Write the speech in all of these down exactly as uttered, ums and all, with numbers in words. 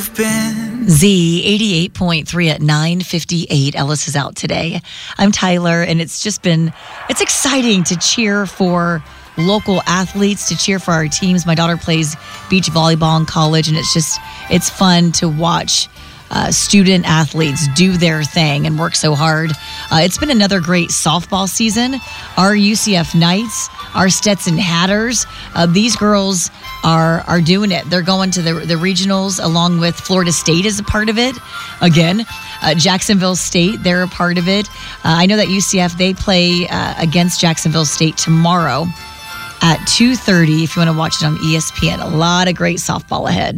Z eighty-eight point three at nine fifty-eight. Ellis is out today. I'm Tyler, and it's just been, it's exciting to cheer for local athletes, to cheer for our teams. My daughter plays beach volleyball in college, and it's just, it's fun to watch Uh, student athletes do their thing and work so hard. Uh, it's been another great softball season. Our U C F Knights, our Stetson Hatters, uh, these girls are are doing it. They're going to the, the regionals along with Florida State is a part of it. Again, uh, Jacksonville State, they're a part of it. Uh, I know that U C F, they play uh, against Jacksonville State tomorrow at two thirty if you want to watch it on E S P N. A lot of great softball ahead.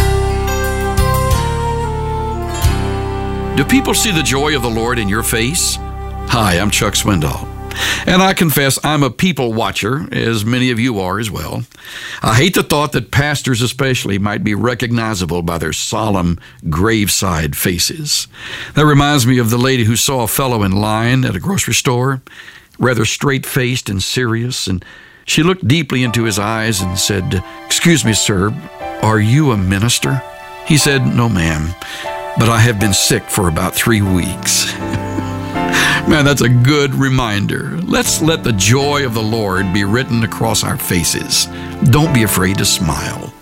Do people see the joy of the Lord in your face? Hi, I'm Chuck Swindoll, and I confess I'm a people watcher, as many of you are as well. I hate the thought that pastors especially might be recognizable by their solemn graveside faces. That reminds me of the lady who saw a fellow in line at a grocery store, rather straight-faced and serious, and she looked deeply into his eyes and said, "Excuse me, sir, are you a minister?" He said, "No, ma'am, but I have been sick for about three weeks. Man, that's a good reminder. Let's let the joy of the Lord be written across our faces. Don't be afraid to smile.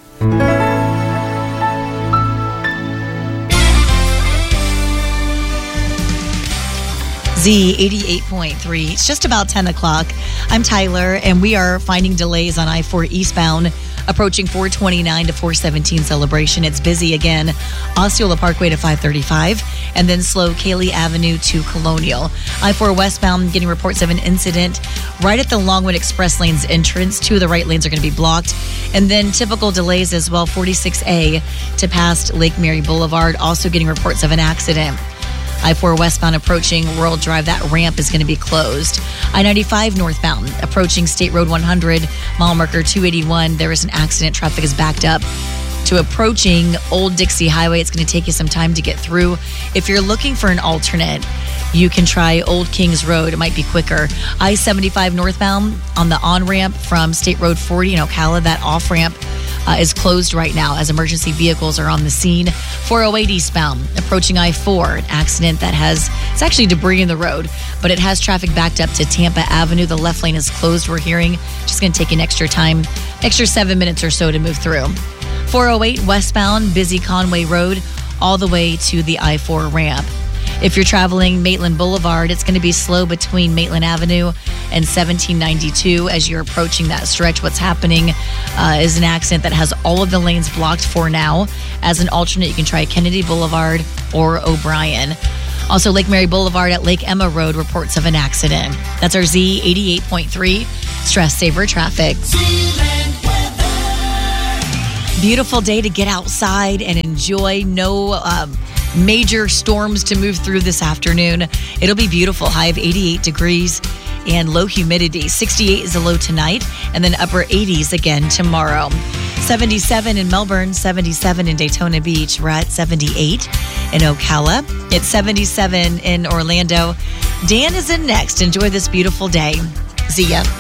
Z eighty-eight point three. It's just about ten o'clock. I'm Tyler, and we are finding delays on I four eastbound approaching four twenty-nine to four seventeen Celebration. It's busy again. Osceola Parkway to five thirty-five, and then slow Cayley Avenue to Colonial. I four westbound getting reports of an incident right at the Longwood Express lane's entrance. Two of the right lanes are going to be blocked. And then typical delays as well, forty-six A to past Lake Mary Boulevard, also getting reports of an accident. I four westbound approaching World Drive, that ramp is going to be closed. I ninety-five northbound approaching State Road one hundred, mile marker two eighty-one. There is an accident. Traffic is backed up to approaching Old Dixie Highway. It's going to take you some time to get through. If you're looking for an alternate, you can try Old Kings Road. It might be quicker. I seventy-five northbound on the on-ramp from State Road forty in Ocala, that off-ramp Uh, is closed right now as emergency vehicles are on the scene. four oh eight eastbound approaching I four, an accident that has, it's actually debris in the road, but it has traffic backed up to Tampa Avenue. The left lane is closed, we're hearing. Just going to take an extra time, extra seven minutes or so to move through. four oh eight westbound, busy Conway Road all the way to the I four ramp. If you're traveling Maitland Boulevard, it's going to be slow between Maitland Avenue and seventeen ninety-two as you're approaching that stretch. What's happening uh, is an accident that has all of the lanes blocked for now. As an alternate, you can try Kennedy Boulevard or O'Brien. Also, Lake Mary Boulevard at Lake Emma Road, reports of an accident. That's our Z eighty-eight point three Stress Saver Traffic. Beautiful day to get outside and enjoy. No um, major storms to move through this afternoon. It'll be beautiful. High of eighty-eight degrees and low humidity. sixty-eight is the low tonight, and then upper eighties again tomorrow. seventy-seven in Melbourne, seventy-seven in Daytona Beach. We're at seventy-eight in Ocala. It's seventy-seven in Orlando. Dan is in next. Enjoy this beautiful day. See ya.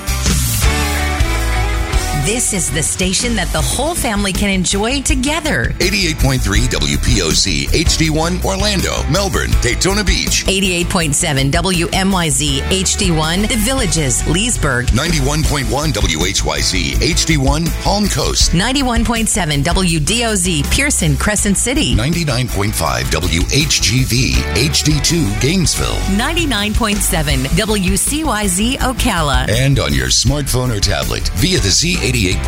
This is the station that the whole family can enjoy together. eighty-eight point three W P O C H D one Orlando, Melbourne, Daytona Beach. eighty-eight point seven W M Y Z H D one The Villages, Leesburg. ninety-one point one W H Y Z H D one Palm Coast. ninety-one point seven W D O Z Pearson, Crescent City. ninety-nine point five W H G V H D two Gainesville. ninety-nine point seven W C Y Z Ocala. And on your smartphone or tablet via the Z eighty-eight point